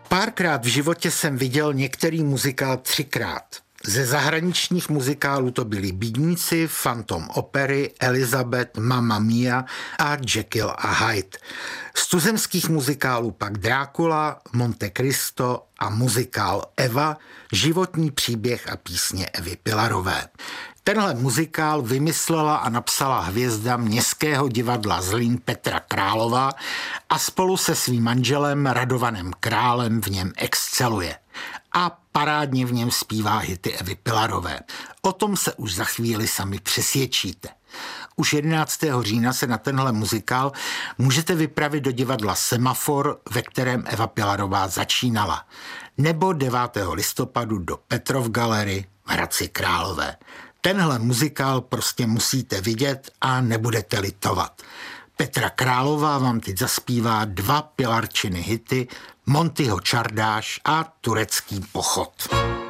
Párkrát v životě jsem viděl některý muzikál 3krát. Ze zahraničních muzikálů to byli Bídníci, Phantom opery, Elizabeth, Mamma Mia a Jekyll a Hyde. Z tuzemských muzikálů pak Drákula, Monte Cristo a muzikál Eva, životní příběh a písně Evy Pilarové. Tenhle muzikál vymyslela a napsala hvězda Městského divadla Zlín Petra Králová a spolu se svým manželem Radovanem Králem v něm exceluje. A parádně v něm zpívá hity Evy Pilarové. O tom se už za chvíli sami přesvědčíte. Už 11. října se na tenhle muzikál můžete vypravit do divadla Semafor, ve kterém Eva Pilarová začínala. Nebo 9. listopadu do Petrov Galery v Hradci Králové. Tenhle muzikál prostě musíte vidět a nebudete litovat. Petra Králová vám teď zaspívá 2 Pilarčiny hity, Montyho Čardáš a Turecký pochod.